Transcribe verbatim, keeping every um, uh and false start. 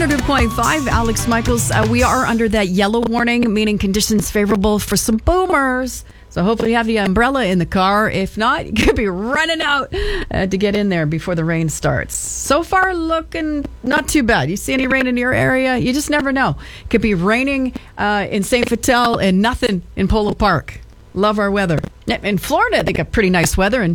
one oh two point five, Alex Michaels. Uh, we are under that yellow warning, meaning conditions favorable for some boomers. So hopefully you have the umbrella in the car. If not, you could be running out uh, to get in there before the rain starts. So far, looking not too bad. You see any rain in your area? You just never know. It could be raining uh, in Saint Vital and nothing in Polo Park. Love our weather. In Florida, they got pretty nice weather, and